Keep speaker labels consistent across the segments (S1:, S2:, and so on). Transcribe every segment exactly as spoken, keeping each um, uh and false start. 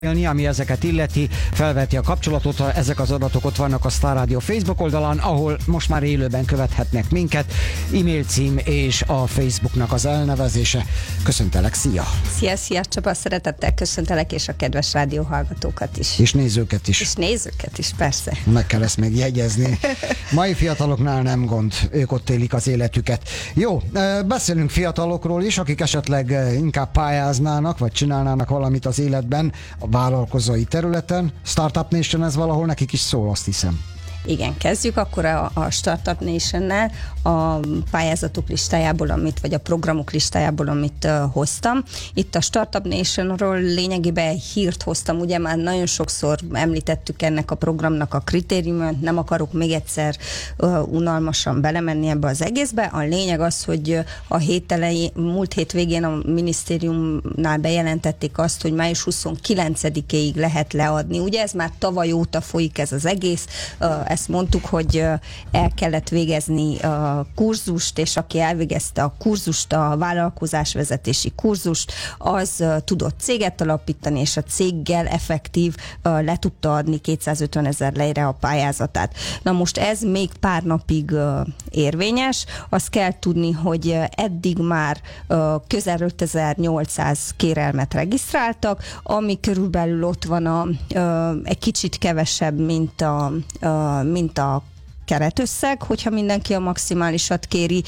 S1: ami ezeket illeti, felveti a kapcsolatot, ha ezek az adatok ott vannak a Star Rádió Facebook oldalán, ahol most már élőben követhetnek minket, e-mail cím és a Facebooknak az elnevezése. Köszöntelek, szia!
S2: Szia, szia Csaba, szeretettel köszöntelek, és a kedves rádióhallgatókat is.
S1: És nézőket is.
S2: És nézőket is, persze.
S1: Meg kell ezt még jegyezni. Mai fiataloknál nem gond, ők ott élik az életüket. Jó, beszélünk fiatalokról is, akik esetleg inkább pályáznának, vagy csinálnának valamit az életben, a vállalkozói területen. Startup Nation, ez valahol nekik is szól, azt hiszem.
S2: Igen, kezdjük akkor a, a Startup Nation-nel, a pályázatok listájából, amit, vagy a programok listájából, amit uh, hoztam. Itt a Startup Nation-ról lényegében hírt hoztam, ugye már nagyon sokszor említettük ennek a programnak a kritériumot, nem akarok még egyszer uh, unalmasan belemenni ebbe az egészbe. A lényeg az, hogy a hét elején, múlt hét végén a minisztériumnál bejelentették azt, hogy május huszonkilencedikéig lehet leadni. Ugye ez már tavaly óta folyik ez az egész, uh, ezt mondtuk, hogy el kellett végezni a kurzust, és aki elvégezte a kurzust, a vállalkozásvezetési kurzust, az tudott céget alapítani, és a céggel effektív le tudta adni kétszázötven ezer lejre a pályázatát. Na most ez még pár napig érvényes. Azt kell tudni, hogy eddig már közel ötezer-nyolcszáz kérelmet regisztráltak, ami körülbelül ott van a, egy kicsit kevesebb, mint a, a mint a keretösszeg, hogyha mindenki a maximálisat kéri,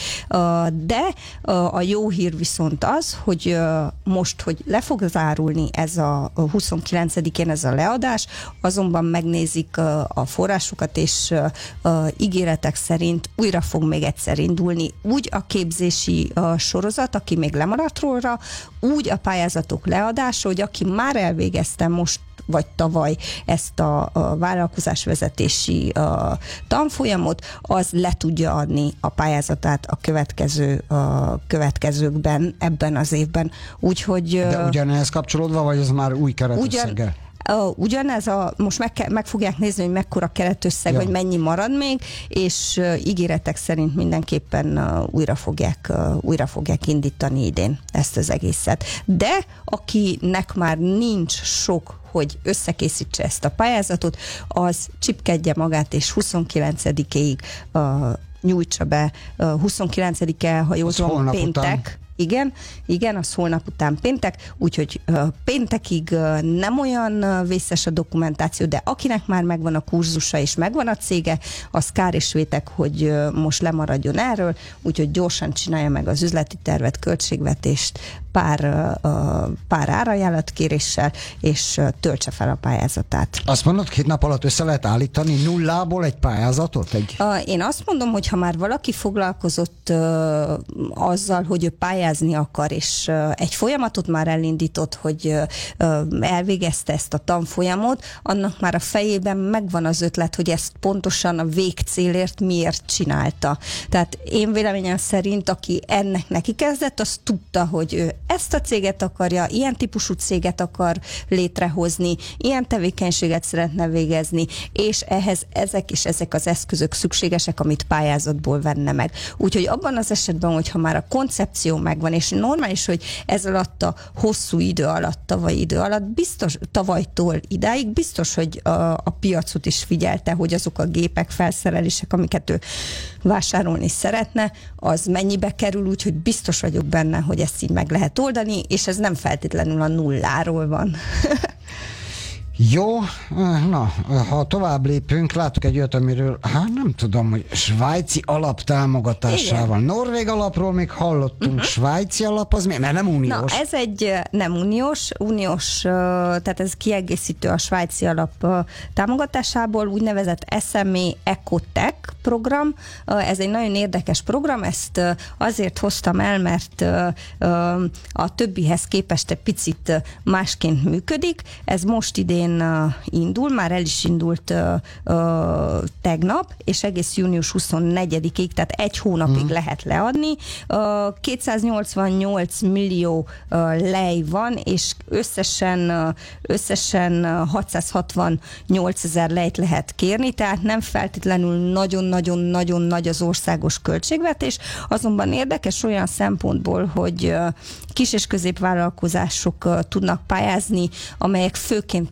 S2: de a jó hír viszont az, hogy most, hogy le fog zárulni ez a huszonkilencedikén ez a leadás, azonban megnézik a forrásokat, és ígéretek szerint újra fog még egyszer indulni úgy a képzési sorozat, aki még lemaradt róla, úgy a pályázatok leadása, hogy aki már elvégezte most vagy tavaly ezt a, a vállalkozásvezetési a tanfolyamot, az le tudja adni a pályázatát a következő a következőkben, ebben az évben. Úgyhogy...
S1: De ugyanehhez kapcsolódva, vagy ez már új keretösszege? Ugyan,
S2: Uh, ugyanez a, most meg, ke, meg fogják nézni, hogy mekkora keretösszeg, ja. vagy mennyi marad még, és uh, ígéretek szerint mindenképpen uh, újra, fogják, uh, újra fogják indítani idén ezt az egészet. De akinek már nincs sok, hogy összekészítse ezt a pályázatot, az csipkedje magát, és huszonkilencedikéig uh, nyújtsa be. Uh, huszonkilencedike, ha jól tudom, péntek. Után. Igen, igen, az holnap után péntek, úgyhogy uh, péntekig uh, nem olyan uh, vészes a dokumentáció, de akinek már megvan a kurzusa és megvan a cége, az kár és vétek, hogy uh, most lemaradjon erről, úgyhogy gyorsan csinálja meg az üzleti tervet, költségvetést, pár, uh, pár árajánlatkéréssel, és uh, töltse fel a pályázatát.
S1: Azt mondod, két nap alatt össze lehet állítani nullából egy pályázatot? Egy...
S2: Uh, én azt mondom, hogy ha már valaki foglalkozott uh, azzal, hogy ő pályázni akar, és uh, egy folyamatot már elindított, hogy uh, elvégezte ezt a tanfolyamot, annak már a fejében megvan az ötlet, hogy ezt pontosan a végcélért miért csinálta. Tehát én véleményem szerint, aki ennek neki kezdett, az tudta, hogy ő ezt a céget akarja, ilyen típusú céget akar létrehozni, ilyen tevékenységet szeretne végezni, és ehhez ezek és ezek az eszközök szükségesek, amit pályázatból venne meg. Úgyhogy abban az esetben, hogyha már a koncepció megvan, és normális, hogy ez alatt a hosszú idő alatt, tavalyi idő alatt, biztos, tavalytól idáig biztos, hogy a, a piacot is figyelte, hogy azok a gépek, felszerelések, amiket ő vásárolni szeretne, az mennyibe kerül, úgyhogy biztos vagyok benne, hogy ezt így meg lehet oldani, és ez nem feltétlenül a nulláról van.
S1: Jó, na, ha tovább lépünk, látok egy olyat, amiről, hát nem tudom, hogy svájci alap támogatásával. Igen. Norvég alapról még hallottunk, uh-huh. Svájci alap az mi? Mert nem uniós.
S2: Na, ez egy nem uniós, uniós, tehát ez kiegészítő a svájci alap támogatásából, úgynevezett es em e Ecotech program. Ez egy nagyon érdekes program, ezt azért hoztam el, mert a többihez képest egy picit másként működik. Ez most idén ötödikén indul, már el is indult tegnap, és egész június huszonnegyedikéig, tehát egy hónapig hmm. lehet leadni. kétszáznyolcvannyolc millió lej van, és összesen, összesen hatszázhatvannyolc ezer lejt lehet kérni, tehát nem feltétlenül nagyon-nagyon-nagyon nagy az országos költségvetés, azonban érdekes olyan szempontból, hogy kis- és középvállalkozások tudnak pályázni, amelyek főként